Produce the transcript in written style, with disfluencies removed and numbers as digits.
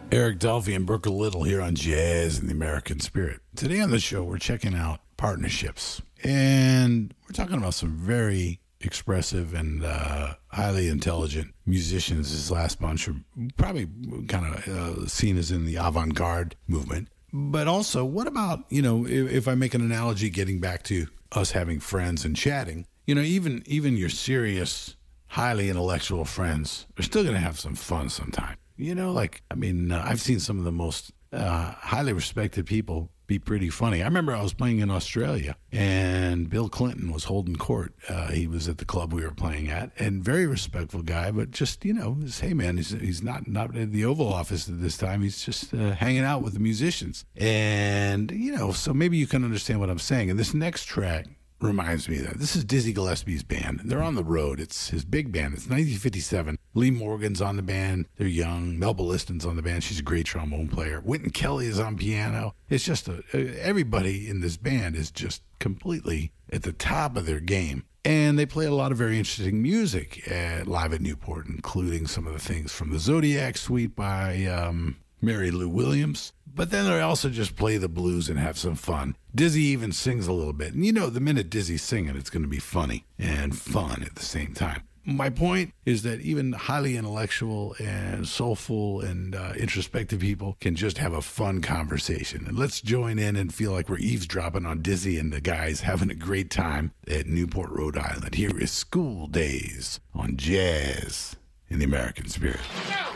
Eric Dolphy and Brooke Little here on Jazz and the American Spirit. Today on the show, we're checking out partnerships. And we're talking about some very expressive and highly intelligent musicians. This last bunch are probably kind of seen as in the avant-garde movement. But also, what about, if I make an analogy getting back to us having friends and chatting, even your serious, highly intellectual friends are still going to have some fun sometime. I've seen some of the most highly respected people be pretty funny. I remember I was playing in Australia, and Bill Clinton was holding court. He was at the club we were playing at, and very respectful guy, but just, hey, man, he's not at the Oval Office at this time. He's just hanging out with the musicians. And, so maybe you can understand what I'm saying. And this next track reminds me of that. This is Dizzy Gillespie's band. They're on the road. It's his big band. It's 1957. Lee Morgan's on the band. They're young. Melba Liston's on the band. She's a great trombone player. Wynton Kelly is on piano. It's just everybody in this band is just completely at the top of their game. And they play a lot of very interesting music live at Newport, including some of the things from the Zodiac Suite by Mary Lou Williams. But then they also just play the blues and have some fun. Dizzy even sings a little bit. And the minute Dizzy's singing, it's going to be funny and fun at the same time. My point is that even highly intellectual and soulful and introspective people can just have a fun conversation. And let's join in and feel like we're eavesdropping on Dizzy and the guys having a great time at Newport, Rhode Island. Here is School Days on Jazz in the American Spirit.